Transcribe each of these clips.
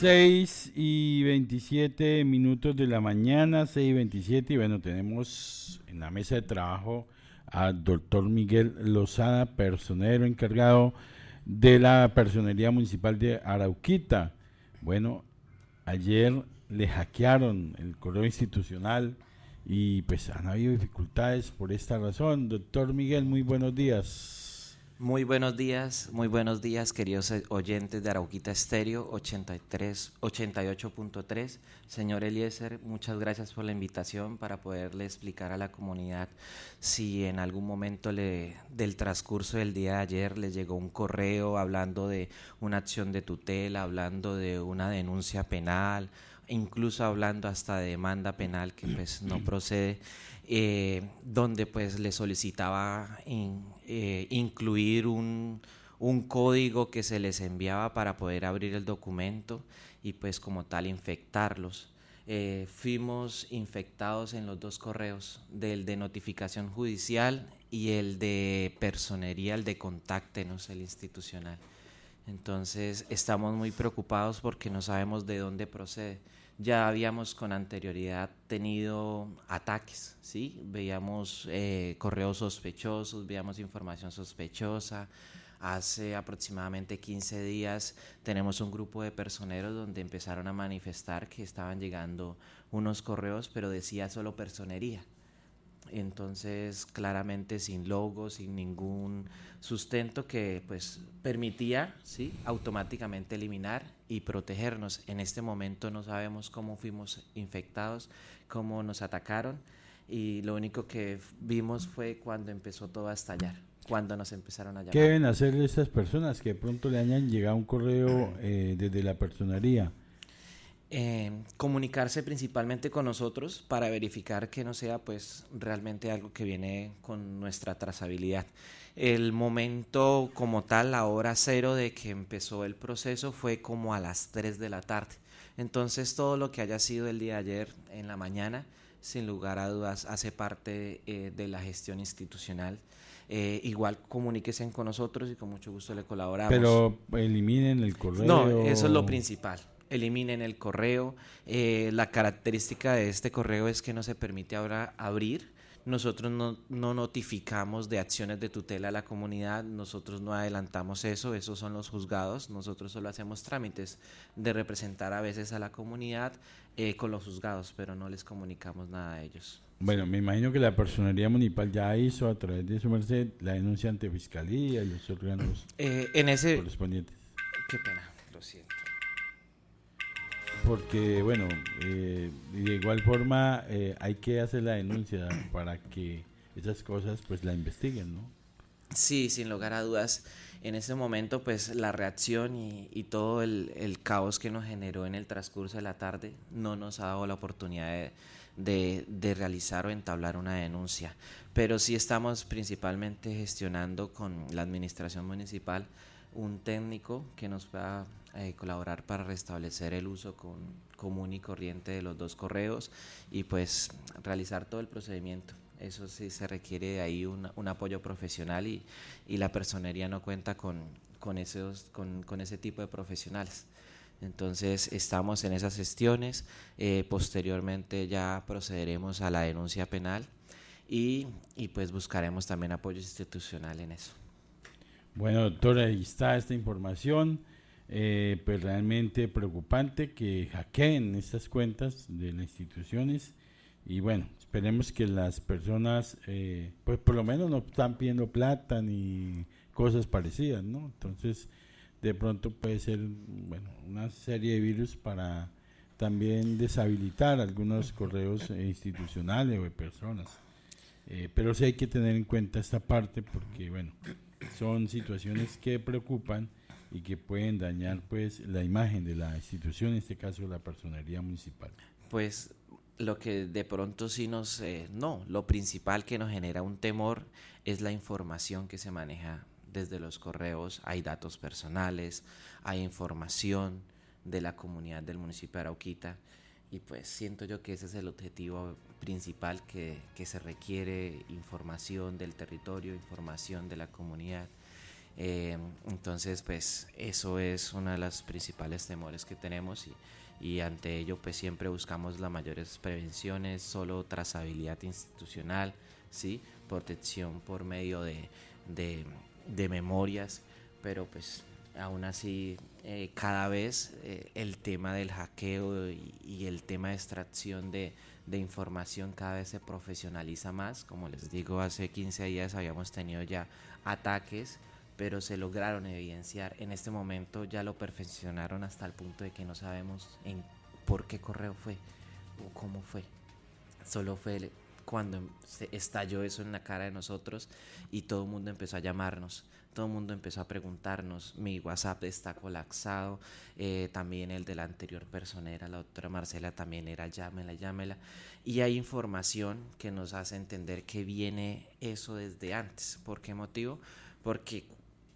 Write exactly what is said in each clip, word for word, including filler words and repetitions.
Seis y veintisiete minutos de la mañana, seis y veintisiete, y bueno, tenemos en la mesa de trabajo al doctor Miguel Lozada, personero encargado de la Personería Municipal de Arauquita. Bueno, ayer le hackearon el correo institucional y pues han habido dificultades por esta razón. Doctor Miguel, muy buenos días. Muy buenos días, muy buenos días, queridos oyentes de Arauquita Estéreo ochenta y tres, ochenta y ocho punto tres. Señor Eliezer, muchas gracias por la invitación para poderle explicar a la comunidad si en algún momento le, del transcurso del día de ayer les llegó un correo hablando de una acción de tutela, hablando de una denuncia penal, incluso hablando hasta de demanda penal que pues no procede. Eh, donde pues le solicitaba in, eh, incluir un, un código que se les enviaba para poder abrir el documento y pues como tal infectarlos. Eh, fuimos infectados en los dos correos, del de notificación judicial y el de personería, el de contáctenos, el institucional. Entonces estamos muy preocupados porque no sabemos de dónde procede. Ya habíamos con anterioridad tenido ataques, ¿sí? Veíamos eh, correos sospechosos, veíamos información sospechosa. Hace aproximadamente quince días tenemos un grupo de personeros donde empezaron a manifestar que estaban llegando unos correos, pero decía solo personería. Entonces claramente sin logo, sin ningún sustento que pues permitía, ¿sí?, automáticamente eliminar y protegernos. En este momento no sabemos cómo fuimos infectados, cómo nos atacaron, y lo único que vimos fue cuando empezó todo a estallar, cuando nos empezaron a llamar. ¿Qué deben hacer estas personas que de pronto le hayan llegado un correo eh, desde la personería? Eh, comunicarse principalmente con nosotros para verificar que no sea pues realmente algo que viene con nuestra trazabilidad. El momento como tal, la hora cero de que empezó el proceso fue como a las tres de la tarde. Entonces todo lo que haya sido el día de ayer en la mañana, sin lugar a dudas, hace parte eh, de la gestión institucional. Eh, igual comuníquense con nosotros y con mucho gusto le colaboramos. Pero eliminen el correo. No, eso es lo principal. Eliminen el correo. Eh, la característica de este correo es que no se permite ahora abrir. Nosotros no, no notificamos de acciones de tutela a la comunidad, nosotros no adelantamos eso, esos son los juzgados, nosotros solo hacemos trámites de representar a veces a la comunidad eh, con los juzgados, pero no les comunicamos nada a ellos. Bueno, me imagino que la Personería Municipal ya hizo a través de su merced la denuncia ante Fiscalía y los órganos eh, en ese... correspondientes. Qué pena, lo siento. Porque, bueno, eh, de igual forma eh, hay que hacer la denuncia para que esas cosas pues la investiguen, ¿no? Sí, sin lugar a dudas. En ese momento, pues la reacción y, y todo el, el caos que nos generó en el transcurso de la tarde no nos ha dado la oportunidad de, de, de realizar o entablar una denuncia. Pero sí estamos principalmente gestionando con la administración municipal un técnico que nos pueda eh, colaborar para restablecer el uso con, común y corriente de los dos correos y pues realizar todo el procedimiento. Eso sí se requiere de ahí un, un apoyo profesional y, y la personería no cuenta con, con, esos, con, con ese tipo de profesionales. Entonces estamos en esas gestiones, eh, posteriormente ya procederemos a la denuncia penal y, y pues buscaremos también apoyo institucional en eso. Bueno, doctora, ahí está esta información, eh, pues realmente preocupante que hackeen estas cuentas de las instituciones y bueno, esperemos que las personas, eh, pues por lo menos no están pidiendo plata ni cosas parecidas, ¿no? Entonces, de pronto puede ser, bueno, una serie de virus para también deshabilitar algunos correos eh, institucionales o de personas. Eh, pero sí hay que tener en cuenta esta parte porque, bueno, son situaciones que preocupan y que pueden dañar pues la imagen de la institución, en este caso la personería municipal. Pues lo que de pronto sí nos, eh, no, lo principal que nos genera un temor es la información que se maneja desde los correos. Hay datos personales, hay información de la comunidad del municipio de Arauquita y pues siento yo que ese es el objetivo principal, que, que se requiere información del territorio, información de la comunidad Eh, entonces, pues eso es una de las principales temores que tenemos y, y ante ello pues siempre buscamos las mayores prevenciones, solo trazabilidad institucional, ¿sí? Protección por medio de, de, de memorias, pero pues aún así eh, cada vez eh, el tema del hackeo y, y el tema de extracción de, de información cada vez se profesionaliza más. Como les digo, hace quince días habíamos tenido ya ataques, pero se lograron evidenciar. En este momento ya lo perfeccionaron hasta el punto de que no sabemos en por qué correo fue o cómo fue. Solo fue cuando se estalló eso en la cara de nosotros y todo el mundo empezó a llamarnos, todo el mundo empezó a preguntarnos. Mi WhatsApp está colapsado, eh, también el de la anterior personera, la doctora Marcela, también era llámela, llámela. Y hay información que nos hace entender que viene eso desde antes. ¿Por qué motivo? Porque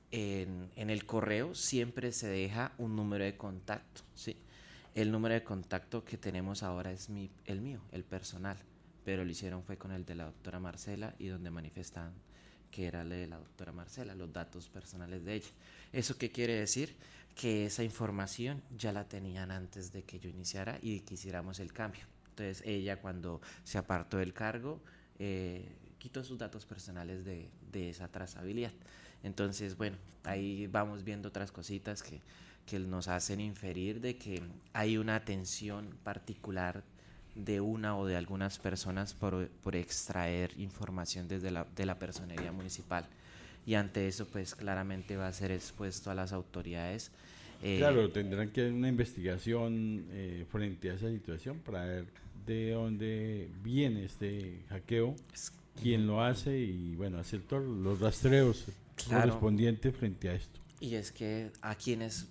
en, en el correo siempre se deja un número de contacto, ¿sí? El número de contacto que tenemos ahora es mi, el mío, el personal, pero lo hicieron fue con el de la doctora Marcela y donde manifestaban que era el de la doctora Marcela, los datos personales de ella. ¿Eso qué quiere decir? Que esa información ya la tenían antes de que yo iniciara y que hiciéramos el cambio. Entonces ella, cuando se apartó del cargo, eh, quitó sus datos personales de, de esa trazabilidad. Entonces, bueno, ahí vamos viendo otras cositas que, que nos hacen inferir de que hay una atención particular de una o de algunas personas por, por extraer información desde la, de la personería municipal, y ante eso pues claramente va a ser expuesto a las autoridades. Eh, claro, tendrán que hacer una investigación eh, frente a esa situación para ver de dónde viene este hackeo, quién lo hace y bueno, hacer todos los rastreos claro, correspondientes frente a esto. Y es que a quienes,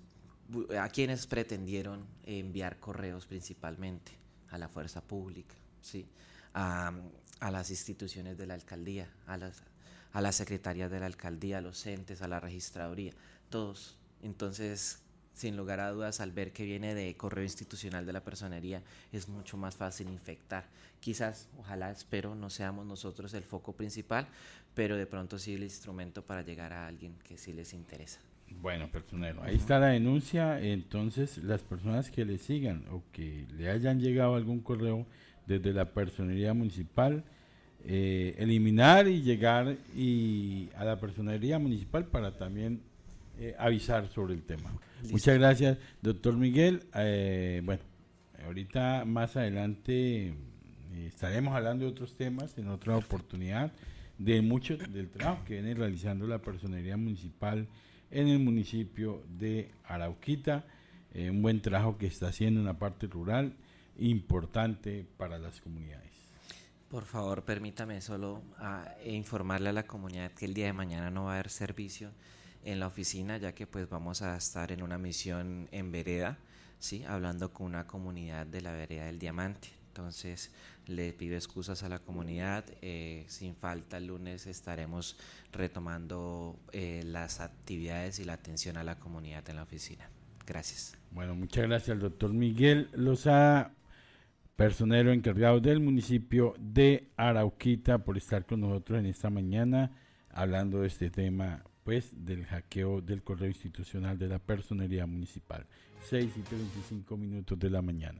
a quienes pretendieron enviar correos principalmente a la fuerza pública, ¿sí? a, a las instituciones de la alcaldía, a las, a las secretarías de la alcaldía, a los entes, a la registraduría, todos. Entonces, sin lugar a dudas, al ver que viene de correo institucional de la personería, es mucho más fácil infectar. Quizás, ojalá, espero, no seamos nosotros el foco principal, pero de pronto sí el instrumento para llegar a alguien que sí les interesa. Bueno, personero, ahí está la denuncia. Entonces, las personas que le sigan o que le hayan llegado algún correo desde la personería municipal, eh, eliminar y llegar y a la personería municipal para también eh, avisar sobre el tema. Listo. Muchas gracias, doctor Miguel. Eh, bueno, ahorita más adelante eh, estaremos hablando de otros temas en otra oportunidad, de mucho del trabajo que viene realizando la personería municipal en el municipio de Arauquita, eh, un buen trabajo que está haciendo en la parte rural, importante para las comunidades. Por favor, permítame solo a, informarle a la comunidad que el día de mañana no va a haber servicio en la oficina, ya que pues vamos a estar en una misión en vereda, ¿sí? Hablando con una comunidad de la vereda del Diamante. Entonces le pido excusas a la comunidad, eh, sin falta el lunes estaremos retomando eh, las actividades y la atención a la comunidad en la oficina. Gracias. Bueno, muchas gracias al doctor Miguel Lozada, personero encargado del municipio de Arauquita, por estar con nosotros en esta mañana hablando de este tema, pues del hackeo del correo institucional de la personería municipal. seis y treinta y cinco minutos de la mañana.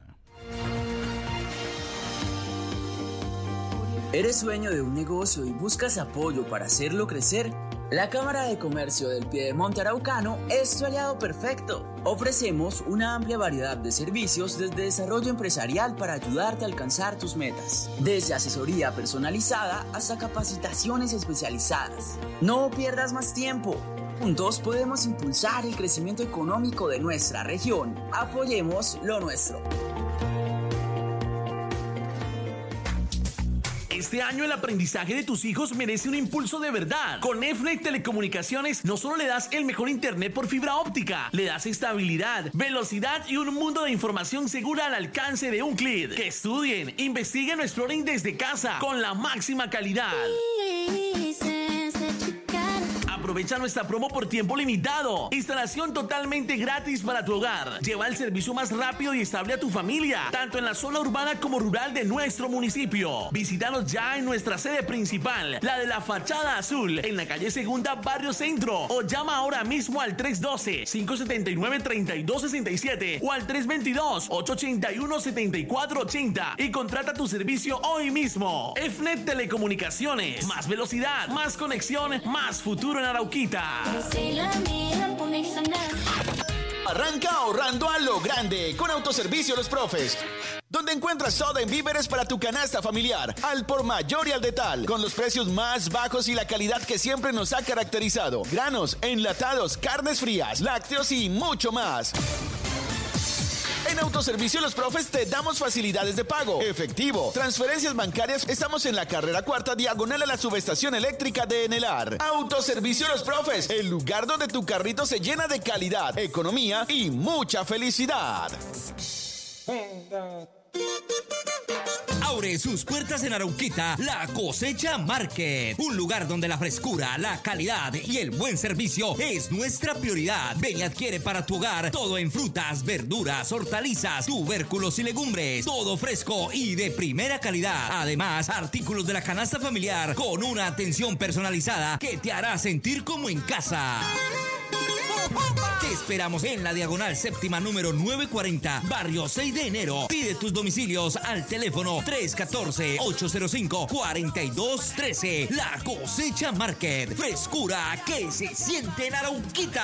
¿Eres dueño de un negocio y buscas apoyo para hacerlo crecer? La Cámara de Comercio del Piedemonte Araucano es tu aliado perfecto. Ofrecemos una amplia variedad de servicios desde desarrollo empresarial para ayudarte a alcanzar tus metas, desde asesoría personalizada hasta capacitaciones especializadas. No pierdas más tiempo. Juntos podemos impulsar el crecimiento económico de nuestra región. Apoyemos lo nuestro. Este año el aprendizaje de tus hijos merece un impulso de verdad. Con Efnet Telecomunicaciones no solo le das el mejor internet por fibra óptica, le das estabilidad, velocidad y un mundo de información segura al alcance de un clic. Que estudien, investiguen o exploren desde casa con la máxima calidad. Aprovecha nuestra promo por tiempo limitado. Instalación totalmente gratis para tu hogar. Lleva el servicio más rápido y estable a tu familia, tanto en la zona urbana como rural de nuestro municipio. Visítanos ya en nuestra sede principal, la de la Fachada Azul, en la calle Segunda, Barrio Centro, o llama ahora mismo al tres uno dos, cinco siete nueve, tres dos seis siete o al tres dos dos, ocho ocho uno, siete cuatro ocho cero y contrata tu servicio hoy mismo. EFNET Telecomunicaciones, más velocidad, más conexión, más futuro en Arauquita. Arranca ahorrando a lo grande con Autoservicio Los Profes, donde encuentras todo en víveres para tu canasta familiar, al por mayor y al detal, con los precios más bajos y la calidad que siempre nos ha caracterizado. Granos, enlatados, carnes frías, lácteos y mucho más. En Autoservicio Los Profes te damos facilidades de pago, efectivo, transferencias bancarias. Estamos en la carrera cuarta, diagonal a la subestación eléctrica de Enelar. Autoservicio Los Profes, el lugar donde tu carrito se llena de calidad, economía y mucha felicidad. Abre sus puertas en Arauquita La Cosecha Market, un lugar donde la frescura, la calidad y el buen servicio es nuestra prioridad. Ven y adquiere para tu hogar todo en frutas, verduras, hortalizas, tubérculos y legumbres, todo fresco y de primera calidad. Además, artículos de la canasta familiar con una atención personalizada que te hará sentir como en casa. Te esperamos en la diagonal séptima número novecientos cuarenta, barrio seis de enero. Pide tus domicilios al teléfono tres uno cuatro, ocho cero cinco, cuatro dos uno tres. La Cosecha Market, frescura que se siente en Arauquita.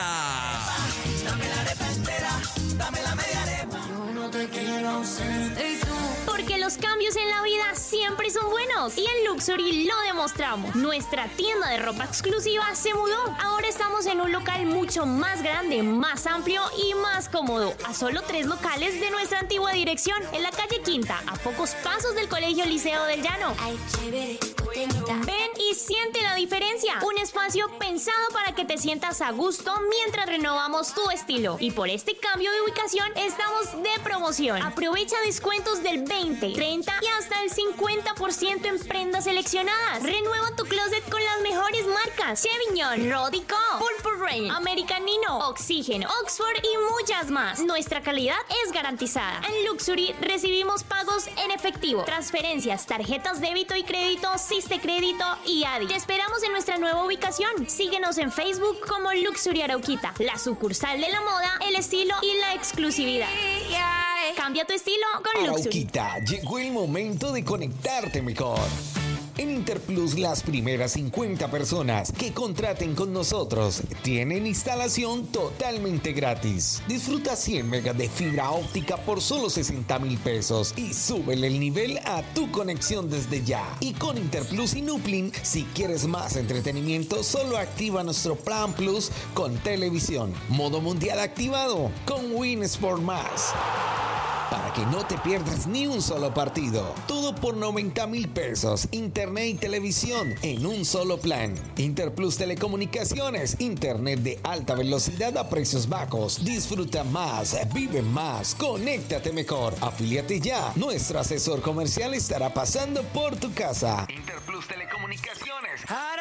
Dame la arepentera, dame la media arepa. Yo no te quiero ausente y tú. Porque los cambios en la vida siempre son buenos y en Luxury lo demostramos. Nuestra tienda de ropa exclusiva se mudó. Ahora estamos en un local mucho más grande, más amplio y más cómodo. A solo tres locales de nuestra antigua dirección, en la calle Quinta, a pocos pasos del Colegio Liceo del Llano. Ay, chévere. Ven y siente la diferencia. Un espacio pensado para que te sientas a gusto mientras renovamos tu estilo. Y por este cambio de ubicación estamos de promoción. Aprovecha descuentos del veinte, treinta y hasta el cincuenta por ciento en prendas seleccionadas. Renueva tu closet con las mejores marcas: Chevignon, Rodico, Purple Rain, American Nino, Oxygen, Oxford y muchas más. Nuestra calidad es garantizada. En Luxury recibimos pagos en efectivo, transferencias, tarjetas débito y crédito, Crédito y Adi. Te esperamos en nuestra nueva ubicación. Síguenos en Facebook como Luxury Arauquita, la sucursal de la moda, el estilo y la exclusividad. Cambia tu estilo con Luxury. Arauquita, llegó el momento de conectarte mejor. En Interplus, las primeras cincuenta personas que contraten con nosotros tienen instalación totalmente gratis. Disfruta cien megas de fibra óptica por solo sesenta mil pesos y súbele el nivel a tu conexión desde ya. Y con Interplus y Nuplin, si quieres más entretenimiento, solo activa nuestro Plan Plus con televisión. Modo mundial activado con Win Sport Más. Para que no te pierdas ni un solo partido. Todo por noventa mil pesos. Internet y televisión en un solo plan. Interplus Telecomunicaciones. Internet de alta velocidad a precios bajos. Disfruta más, vive más, conéctate mejor. Afíliate ya. Nuestro asesor comercial estará pasando por tu casa. Interplus Telecomunicaciones.